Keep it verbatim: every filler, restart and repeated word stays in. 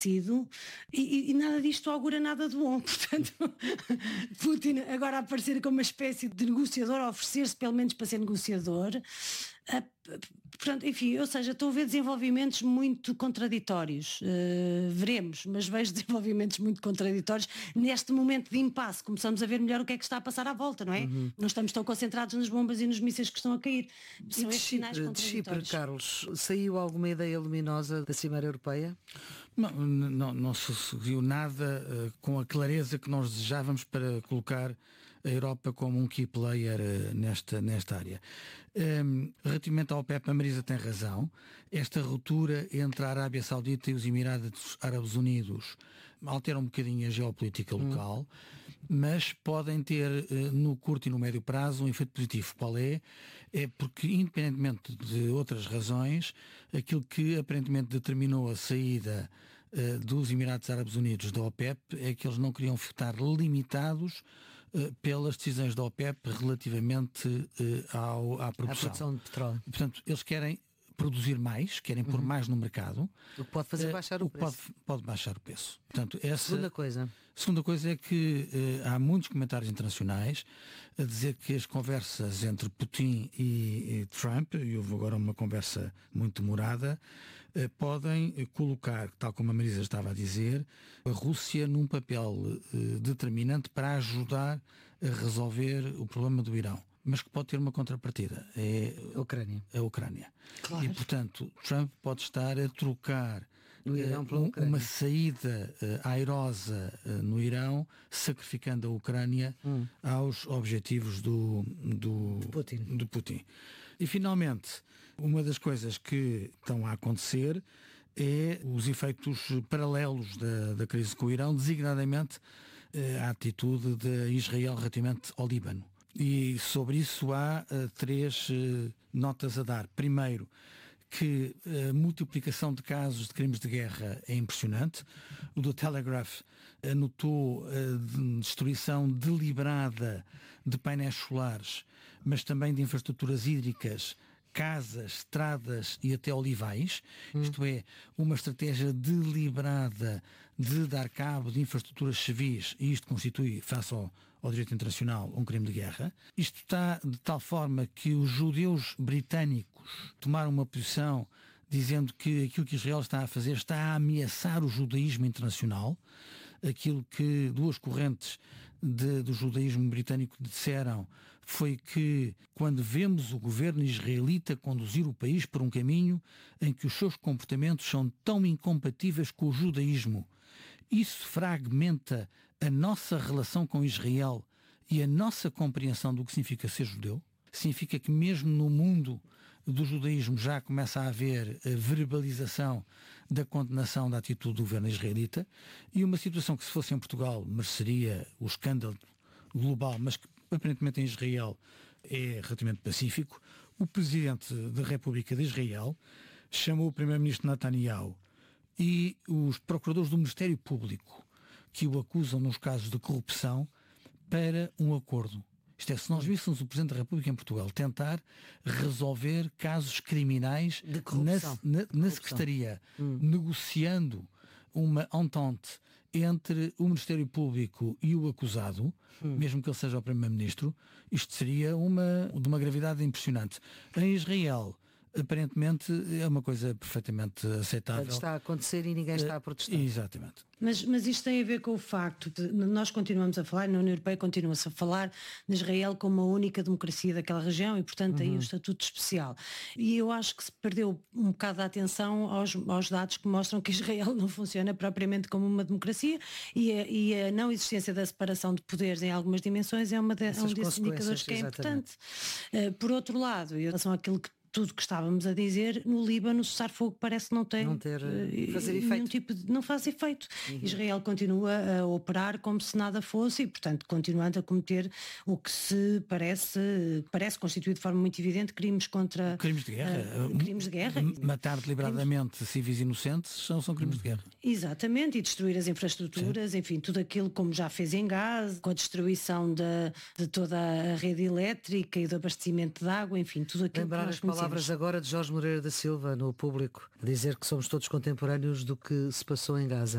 sido, e, e nada disto augura nada de bom. Portanto, Putin agora a aparecer como uma espécie de negociador, a oferecer-se pelo menos para ser negociador. Uh, portanto, enfim, ou seja, estou a ver desenvolvimentos muito contraditórios. Uh, veremos, mas vejo desenvolvimentos muito contraditórios neste momento de impasse. Começamos a ver melhor o que é que está a passar à volta, não é? Uhum. Não estamos tão concentrados nas bombas e nos mísseis que estão a cair. São estes sinais contraditórios. De Chipre, Carlos, saiu alguma ideia luminosa da Cimeira Europeia? Não, não, não se seguiu nada uh, com a clareza que nós desejávamos para colocar a Europa como um key player uh, nesta, nesta área. Um, relativamente ao OPEP, a Marisa tem razão. Esta ruptura entre a Arábia Saudita e os Emirados Árabes Unidos altera um bocadinho a geopolítica local, hum. mas podem ter uh, no curto e no médio prazo um efeito positivo. Qual é? É porque, independentemente de outras razões, aquilo que aparentemente determinou a saída uh, dos Emirados Árabes Unidos da OPEP é que eles não queriam ficar limitados uh, pelas decisões da OPEP relativamente uh, ao, à produção. A produção de petróleo. Portanto, eles querem produzir mais, querem pôr uhum. mais no mercado. O que pode fazer uh, baixar o, o preço. Pode, pode baixar o preço. Portanto, essa, segunda coisa. Segunda coisa é que uh, há muitos comentários internacionais a dizer que as conversas entre Putin e, e Trump, e houve agora uma conversa muito demorada, uh, podem uh, colocar, tal como a Marisa estava a dizer, a Rússia num papel uh, determinante para ajudar a resolver o problema do Irão, mas que pode ter uma contrapartida, é a Ucrânia. A Ucrânia. Claro. E, portanto, Trump pode estar a trocar Irão uh, um, uma saída uh, airosa uh, no Irão, sacrificando a Ucrânia hum. aos objetivos do, do, Putin. do Putin. E, finalmente, uma das coisas que estão a acontecer é os efeitos paralelos da, da crise com o Irão, designadamente uh, a atitude de Israel relativamente ao Líbano. E sobre isso há uh, três uh, notas a dar. Primeiro, que a multiplicação de casos de crimes de guerra é impressionante. O do Telegraph anotou a destruição deliberada de painéis solares, mas também de infraestruturas hídricas, casas, estradas e até olivais. Hum. Isto é, uma estratégia deliberada de dar cabo de infraestruturas civis, e isto constitui, face ao, ao direito internacional, um crime de guerra. Isto está de tal forma que os judeus britânicos tomaram uma posição dizendo que aquilo que Israel está a fazer está a ameaçar o judaísmo internacional. Aquilo que duas correntes de, do judaísmo britânico disseram foi que quando vemos o governo israelita conduzir o país por um caminho em que os seus comportamentos são tão incompatíveis com o judaísmo, isso fragmenta a nossa relação com Israel e a nossa compreensão do que significa ser judeu. Significa que mesmo no mundo do judaísmo já começa a haver a verbalização da condenação da atitude do governo israelita, e uma situação que, se fosse em Portugal, mereceria o escândalo global, mas que aparentemente em Israel é relativamente pacífico. O Presidente da República de Israel chamou o Primeiro-Ministro Netanyahu e os procuradores do Ministério Público que o acusam nos casos de corrupção para um acordo. Isto é, se nós víssemos o Presidente da República em Portugal tentar resolver casos criminais na, na, na Secretaria, hum. negociando uma entente entre o Ministério Público e o acusado, hum. mesmo que ele seja o Primeiro-Ministro, isto seria uma, de uma gravidade impressionante. Em Israel, aparentemente, é uma coisa perfeitamente aceitável. Está a acontecer e ninguém está a protestar. Uh, exatamente. Mas, mas isto tem a ver com o facto de nós continuamos a falar, na União Europeia continua-se a falar de Israel como a única democracia daquela região e, portanto, uhum. aí o estatuto especial. E eu acho que se perdeu um bocado a atenção aos, aos dados que mostram que Israel não funciona propriamente como uma democracia, e a, e a não existência da separação de poderes em algumas dimensões é, uma de, é um desses indicadores que é exatamente. importante. Uh, por outro lado, em relação àquilo que tudo que estávamos a dizer, no Líbano o cessar-fogo parece não ter, não ter uh, fazer nenhum efeito. tipo de, não faz efeito. Uhum. Israel continua a operar como se nada fosse e, portanto, continuando a cometer o que se parece, parece constituir de forma muito evidente crimes contra... Crimes de guerra. Uh, crimes de guerra. Matar deliberadamente crimes... civis inocentes são, são crimes uhum. de guerra. Exatamente, e destruir as infraestruturas, Sim. enfim, tudo aquilo como já fez em Gaza, com a destruição de, de toda a rede elétrica e do abastecimento de água, enfim, tudo aquilo Lembrar que nós conhecemos palavras agora de Jorge Moreira da Silva no Público, a dizer que somos todos contemporâneos do que se passou em Gaza.